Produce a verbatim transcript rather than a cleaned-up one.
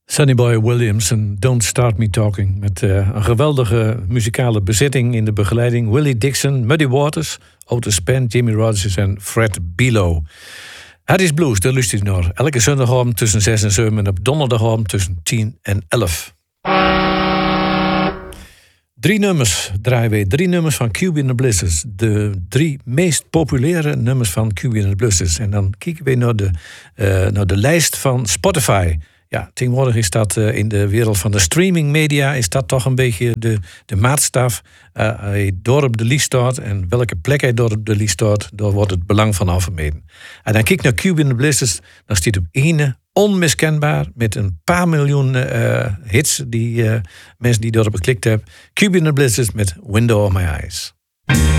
Sonny Boy Williams en Don't Start Me Talking. Met uh, een geweldige muzikale bezetting in de begeleiding. Willie Dixon, Muddy Waters, Otis Spann, Jimmy Rogers en Fred Below. Het is blues, daar luistert u naar. Elke zondagavond tussen zes en zeven en op donderdagavond tussen tien en elf. Drie nummers draaien we. Drie nummers van Cuban and the Blizzards. De drie meest populaire nummers van Cuban and the Blizzards. En dan kijken we naar de, uh, naar de lijst van Spotify. Ja, tegenwoordig is dat uh, in de wereld van de streaming media is dat toch een beetje de, de maatstaf. Uh, hij door op de lijst staat en welke plek hij door op de lijst staat, daar wordt het belang van afgemeten. En dan kijk naar Cuban and the Blizzards, dan staat op ene onmiskenbaar met een paar miljoen uh, hits die uh, mensen die daarop geklikt hebben. Cuban and the Blizzards met Window of My Eyes.